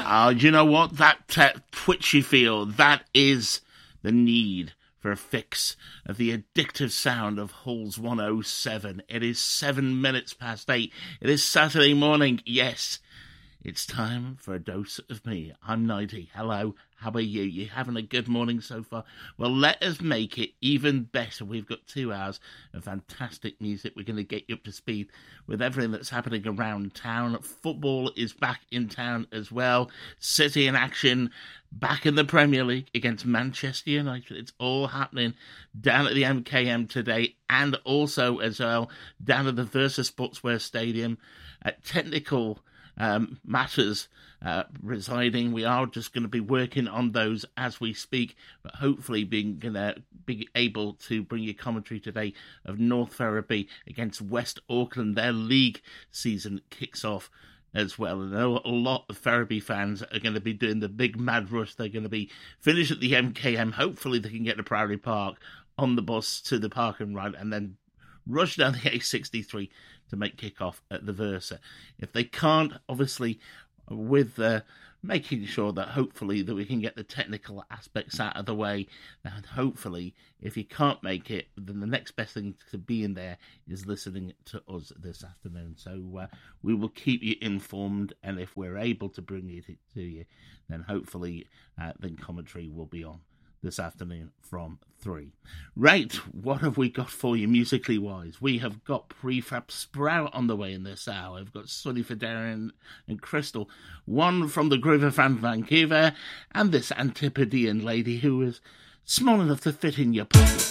You know what? That twitch you feel, that is the need for a fix of the addictive sound of Halls 107. It is 7 minutes past 8. It is Saturday morning. Yes, it's time for a dose of me. I'm Nighty. Hello, how are you? You having a good morning so far? Well, let us make it even better. We've got 2 hours of fantastic music. We're going to get you up to speed with everything that's happening around town. Football is back in town as well. City in action, back in the Premier League against Manchester United. It's all happening down at the MKM today, and also as well down at the Versa Sportswear Stadium at technical matters residing. We are just going to be working on those as we speak, but hopefully being able to bring you commentary today of North Ferriby against West Auckland. Their league season kicks off as well. And I know a lot of Ferriby fans are going to be doing the big mad rush. They're going to be finished at the MKM. Hopefully they can get to Priory Park on the bus to the park and ride, and then rush down the A63 to make kick-off at the Versa. If they can't, obviously, with making sure that hopefully that we can get the technical aspects out of the way, and hopefully, if you can't make it, then the next best thing to be in there is listening to us this afternoon. So we will keep you informed, and if we're able to bring it to you, then hopefully then commentary will be on this afternoon from 3. Right, what have we got for you musically wise? We have got Prefab Sprout on the way in this hour. We've got Sonny Federian and Crystal, one from the Groover from Vancouver, and this Antipodean lady who is small enough to fit in your pocket.